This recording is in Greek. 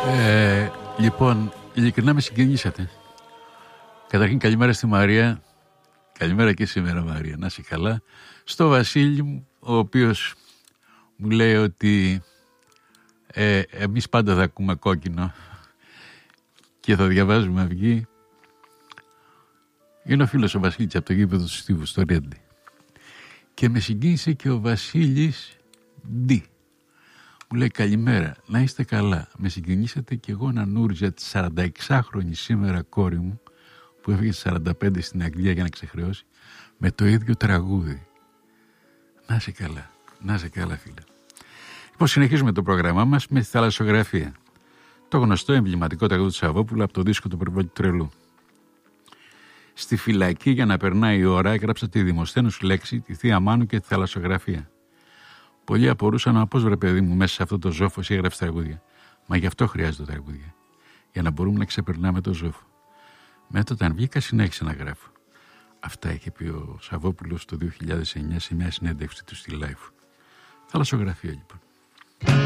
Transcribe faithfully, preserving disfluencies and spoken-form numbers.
Ε, λοιπόν, ειλικρινά με συγκινήσατε. Καταρχήν καλημέρα στη Μαρία. Καλημέρα και σήμερα, Μαρία, να είσαι καλά. Στο Βασίλη μου, ο οποίος μου λέει ότι ε, εμείς πάντα θα ακούμε κόκκινο και θα διαβάζουμε αυγή. Είναι ο φίλος ο Βασίλης από το γήπεδο του Στίβου στο Ρέντι. Και με συγκίνησε και ο Βασίλης Ντι. Μου λέει καλημέρα, να είστε καλά. Με συγκινήσατε και εγώ να νούρζα τη σαρανταεξάχρονη σήμερα κόρη μου που έφυγε στις σαράντα πέντε στην Αγγλία για να ξεχρεώσει με το ίδιο τραγούδι. Να είσαι καλά, να είσαι καλά φίλε. Λοιπόν, συνεχίζουμε το πρόγραμμά μας με τη θαλασσογραφία. Το γνωστό εμβληματικό τραγούδι του Σαββόπουλου από το δίσκο του Περιβόλου Τρελού. Στη φυλακή για να περνάει η ώρα έγραψα τη Δημοσθένους λέξη, τη Θεία Μάνου και τη θαλασσογραφία. Πολλοί απορούσαν πώς βρε παιδί μου μέσα σε αυτό το ζόφο εσύ έγραψε τραγούδια. Μα γι' αυτό χρειάζεται τραγούδια. Για να μπορούμε να ξεπερνάμε το ζόφο. Μετά όταν βγήκα συνέχισα να γράφω. Αυτά είχε πει ο Σαββόπουλος το δύο χιλιάδες εννιά σε μια συνέντευξη του στη Life. Θαλασσογραφία λοιπόν.